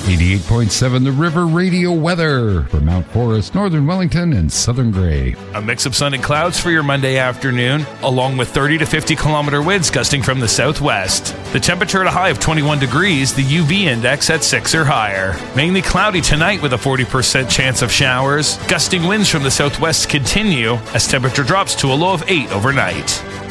88.7 The River Radio weather for Mount Forest, Northern Wellington, and Southern Grey. A mix of sun and clouds for your Monday afternoon, along with 30 to 50 kilometer winds gusting from the southwest. The temperature at a high of 21 degrees, the UV index at 6 or higher. Mainly cloudy tonight with a 40% chance of showers. Gusting winds from the southwest continue as temperature drops to a low of 8 overnight.